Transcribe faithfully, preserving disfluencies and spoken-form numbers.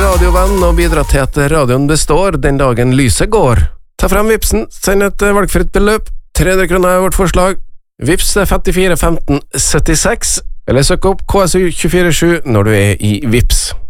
radiovenn og bidra til at radioen består den dagen lyset går. Ta frem Vipsen, send et valgfritt beløp. tre hundre kroner er vårt forslag. Vips femtifire femten syttiseks, eller søk opp K S U to fire sju når du er i Vips.